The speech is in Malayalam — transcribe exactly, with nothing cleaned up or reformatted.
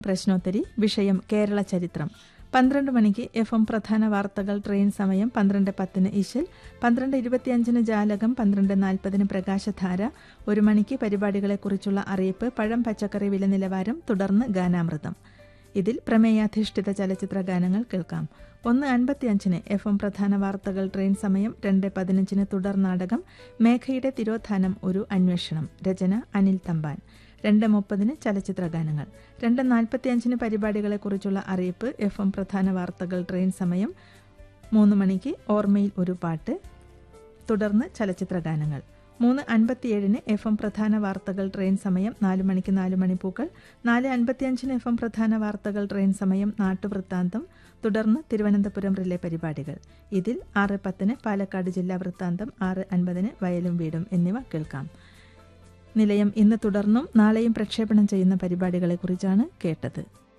പ്രശ്നോത്തരി. വിഷയം കേരള ചരിത്രം. പന്ത്രണ്ട് മണിക്ക് എഫ് എം പ്രധാന വാർത്തകൾ ട്രെയിൻ സമയം. പന്ത്രണ്ട് പത്തിന് ഇശൽ. പന്ത്രണ്ട് ഇരുപത്തിയഞ്ചിന് ജാലകം. പന്ത്രണ്ട് നാൽപ്പതിന് പ്രകാശധാര. ഒരു മണിക്ക് പരിപാടികളെക്കുറിച്ചുള്ള അറിയിപ്പ്. പഴം പച്ചക്കറി വില നിലവാരം. തുടർന്ന് ഗാനാമൃതം. ഇതിൽ പ്രമേയാധിഷ്ഠിത ചലച്ചിത്ര ഗാനങ്ങൾ കേൾക്കാം. ഒന്ന് അൻപത്തിയഞ്ചിന് എഫ് എം പ്രധാന വാർത്തകൾ ട്രെയിൻ സമയം. രണ്ട് പതിനഞ്ചിന് തുടർ നാടകം മേഘയുടെ തിരോധാനം ഒരു അന്വേഷണം. രചന അനിൽ തമ്പാൻ. രണ്ട് മുപ്പതിന് ചലച്ചിത്ര ഗാനങ്ങൾ. രണ്ട് നാൽപ്പത്തിയഞ്ചിന് പരിപാടികളെക്കുറിച്ചുള്ള അറിയിപ്പ്. എഫ് എം പ്രധാന വാർത്തകൾ ട്രെയിൻ സമയം. മൂന്ന് മണിക്ക് ഓർമ്മയിൽ ഒരു പാട്ട്. തുടർന്ന് ചലച്ചിത്ര ഗാനങ്ങൾ. മൂന്ന് അൻപത്തിയേഴിന് എഫ് എം പ്രധാന വാർത്തകൾ ട്രെയിൻ സമയം. നാല് മണിക്ക് നാല് മണിപ്പൂക്കൾ. നാല് അൻപത്തിയഞ്ചിന് എഫ് എം പ്രധാന വാർത്തകൾ ട്രെയിൻ സമയം. നാട്ടുവൃത്താന്തം. തുടർന്ന് തിരുവനന്തപുരം റിലേ പരിപാടികൾ. ഇതിൽ ആറ് പത്തിന് പാലക്കാട് ജില്ലാ വൃത്താന്തം. ആറ് അൻപതിന് വയലും വീടും എന്നിവ കേൾക്കാം. നിലയം ഇന്ന് തുടർന്നും നാളെയും പ്രക്ഷേപണം ചെയ്യുന്ന പരിപാടികളെക്കുറിച്ചാണ് കേട്ടത്.